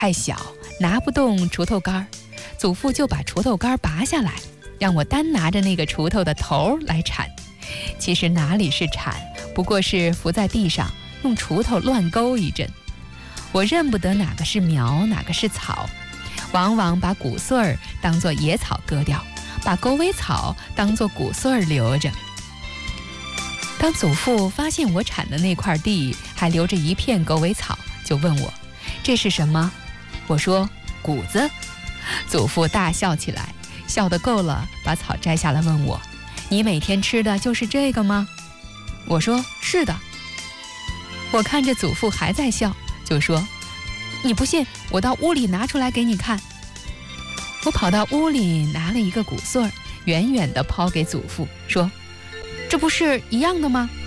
爱小，拿不动锄头杆儿，祖父就把锄头杆拔下来，让我单拿着那个锄头的头来铲。其实哪里是铲，不过是伏在地上用锄头乱勾一阵。我认不得哪个是苗，哪个是草，往往把谷穗儿当作野草割掉，把狗尾草当作谷穗儿留着。当祖父发现我铲的那块地还留着一片狗尾草，就问我这是什么。我说谷子。祖父大笑起来，笑得够了，把草摘下来问我，你每天吃的就是这个吗？我说是的。我看着祖父还在笑，就说你不信，我到屋里拿出来给你看。我跑到屋里拿了一个谷穗儿，远远地抛给祖父，说这不是一样的吗？